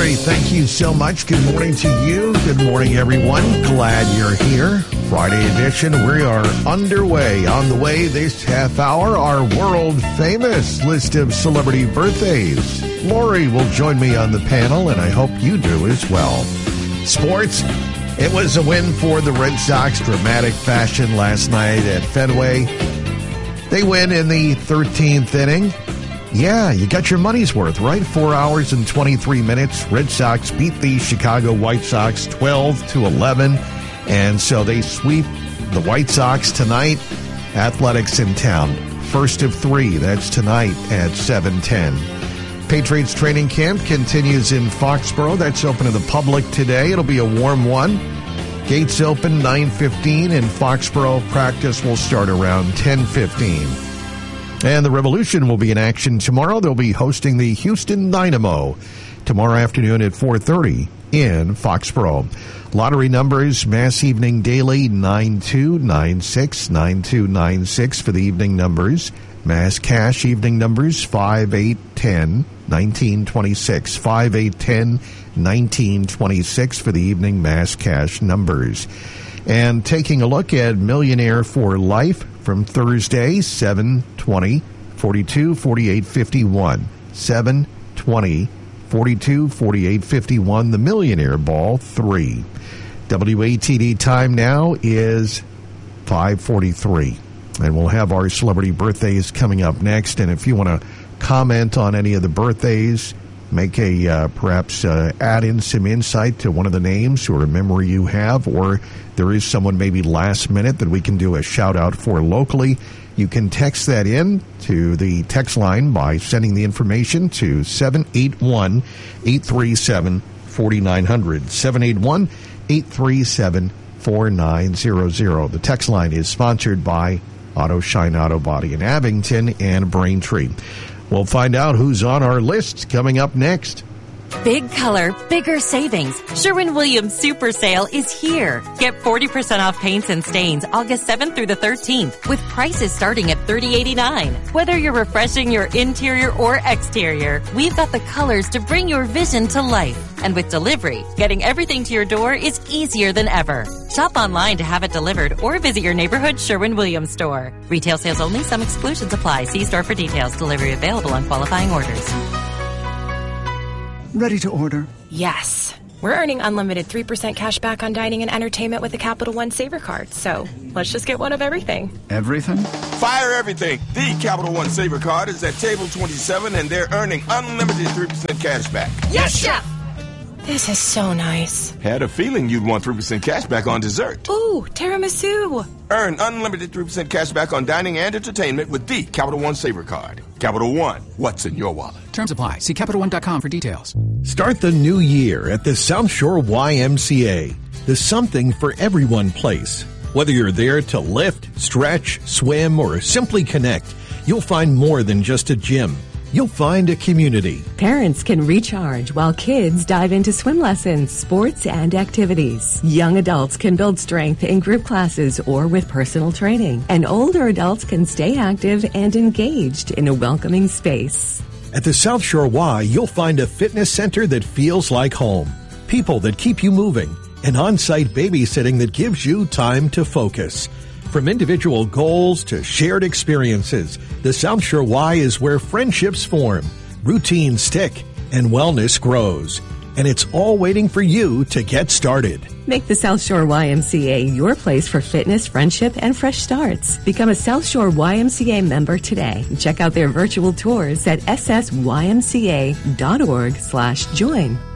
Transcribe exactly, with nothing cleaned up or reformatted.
Braintree, thank you so much. Good morning to you. Good morning, everyone. Glad you're here. Friday edition, we are underway. On the way this half hour, our world-famous list of celebrity birthdays. Lori will join me on the panel, and I hope you do as well. Sports, it was a win for the Red Sox. Dramatic fashion last night at Fenway. They win in the thirteenth inning. Yeah, you got your money's worth, right? Four hours and twenty-three minutes. Red Sox beat the Chicago White Sox twelve to eleven. And so they sweep the White Sox tonight. Athletics in town. First of three. That's tonight at seven ten. Patriots training camp continues in Foxborough. That's open to the public today. It'll be a warm one. Gates open nine fifteen, and Foxborough practice will start around ten fifteen. And the Revolution will be in action tomorrow. They'll be hosting the Houston Dynamo tomorrow afternoon at four thirty in Foxborough. Lottery numbers, Mass Evening Daily, nine two nine six, nine two nine six for the evening numbers. Mass Cash evening numbers, five eight ten, nineteen twenty-six. five eight ten, nineteen twenty-six for the evening Mass Cash numbers. And taking a look at Millionaire for Life from Thursday, seven twenty, forty-two, forty-eight, fifty-one. seven twenty, forty-two, forty-eight, fifty-one. The Millionaire Ball, three. W A T D time now is five forty-three. And we'll have our celebrity birthdays coming up next. And if you want to comment on any of the birthdays, make a uh, perhaps uh, add in some insight to one of the names or a memory you have, or there is someone maybe last minute that we can do a shout out for locally, you can text that in to the text line by sending the information to seven eight one, eight three seven, four nine zero zero. seven eight one, eight three seven, four nine zero zero. The text line is sponsored by Auto Shine Auto Body in Abington and Braintree. We'll find out who's on our list coming up next. Big color, bigger savings. Sherwin-Williams Super Sale is here. Get forty percent off paints and stains August seventh through the thirteenth with prices starting at thirty eighty-nine. Whether you're refreshing your interior or exterior, we've got the colors to bring your vision to life. And with delivery, getting everything to your door is easier than ever. Shop online to have it delivered or visit your neighborhood Sherwin-Williams store. Retail sales only. Some exclusions apply. See store for details. Delivery available on qualifying orders. Ready to order? Yes. We're earning unlimited three percent cash back on dining and entertainment with the Capital One Saver Card. So let's just get one of everything. Everything? Fire everything. The Capital One Saver Card is at table twenty-seven, and they're earning unlimited three percent cash back. Yes, Chef! This is so nice. Had a feeling you'd want three percent cash back on dessert. Ooh, tiramisu. Earn unlimited three percent cash back on dining and entertainment with the Capital One Saver Card. Capital One, what's in your wallet? Terms apply. See Capital One dot com for details. Start the new year at the South Shore Y M C A, the Something for Everyone place. Whether you're there to lift, stretch, swim, or simply connect, you'll find more than just a gym. You'll find a community. Parents can recharge while kids dive into swim lessons, sports, and activities. Young adults can build strength in group classes or with personal training. And older adults can stay active and engaged in a welcoming space. At the South Shore Y, you'll find a fitness center that feels like home, people that keep you moving, and on-site babysitting that gives you time to focus. From individual goals to shared experiences, the South Shore Y is where friendships form, routines stick, and wellness grows. And it's all waiting for you to get started. Make the South Shore Y M C A your place for fitness, friendship, and fresh starts. Become a South Shore Y M C A member today. Check out their virtual tours at s s y m c a dot org slash join.